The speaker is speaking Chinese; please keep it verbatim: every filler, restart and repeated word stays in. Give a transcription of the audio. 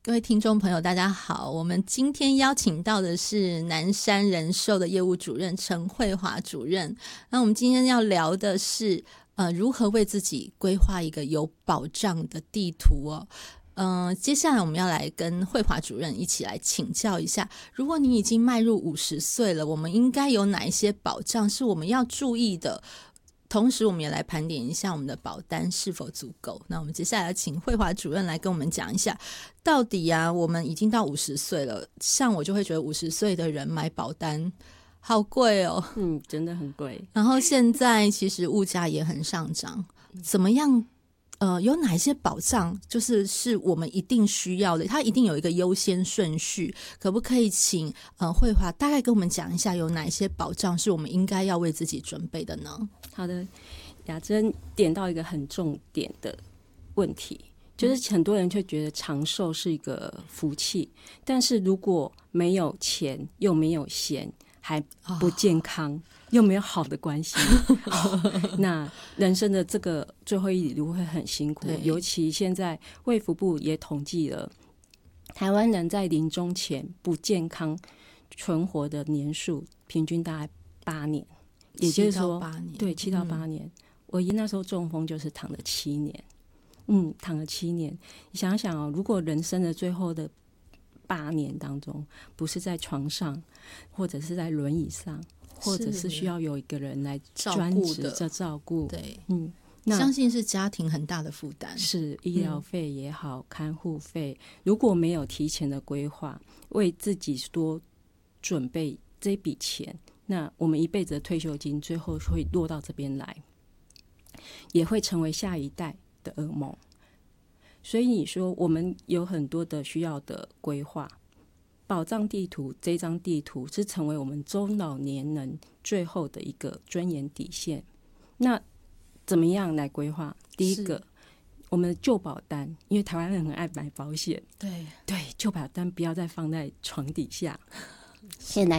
各位听众朋友大家好，我们今天邀请到的是南山人寿的业务主任陈慧华主任。那我们今天要聊的是呃，如何为自己规划一个有保障的地图哦。嗯、呃，接下来我们要来跟慧华主任一起来请教一下，如果你已经迈入五十岁了，我们应该有哪一些保障是我们要注意的？同时我们也来盘点一下我们的保单是否足够。那我们接下来请慧华主任来跟我们讲一下，到底啊我们已经到五十岁了，像我就会觉得五十岁的人买保单好贵哦， 嗯，真的很贵。 然后现在其实物价也很上涨，怎么样呃，有哪一些保障就是是我们一定需要的，它一定有一个优先顺序，可不可以请呃慧华大概跟我们讲一下有哪一些保障是我们应该要为自己准备的呢？ 好的，雅珍点到一个很重点的问题，就是很多人却觉得长寿是一个福气，但是如果没有钱又没有闲还不健康、哦、又没有好的关系那人生的这个最后一里路会很辛苦。尤其现在卫福部也统计了台湾人在临终前不健康存活的年数平均大概八年，也就是说对七到八年、嗯、我姨那时候中风就是躺了七年，嗯，躺了七年。你想想哦，如果人生的最后的八年当中不是在床上或者是在轮椅上，或者是需要有一个人来专职的照顾，对，嗯， 相信是家庭很大的负担， 是医疗费也好、嗯、看护费，如果没有提前的规划，为自己多准备这笔钱，那我们一辈子的退休金最后会落到这边来，也会成为下一代的噩梦。所以你说我们有很多的需要的规划，保障地图这张地图是成为我们中老年人最后的一个尊严底线。那怎么样来规划？第一个，我们的旧保单，因为台湾人很爱买保险， 对对，旧保单不要再放在床底下，现在